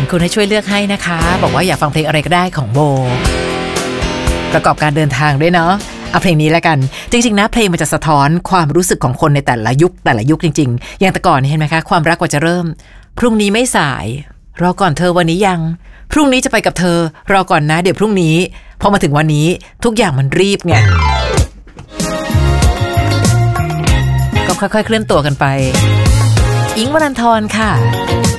คุณให้ช่วยเลือกให้นะคะบอกว่าอยากฟังเพลงอะไรก็ได้ของโบประกอบการเดินทางด้วยเนาะเอาเพลงนี้แล้วกันจริงๆนะเพลงมันจะสะท้อนความรู้สึกของคนในแต่ละยุคจริงๆอย่างแต่ก่อนเห็นไหมคะความรักกว่าจะเริ่มพรุ่งนี้ไม่สายรอก่อนเธอวันนี้ยังพรุ่งนี้จะไปกับเธอรอก่อนนะเดี๋ยวพรุ่งนี้พอมาถึงวันนี้ทุกอย่างมันรีบไงก็ค่อยๆเคลื่อนตัวกันไปอิ๊งค์ วรันธรค่ะ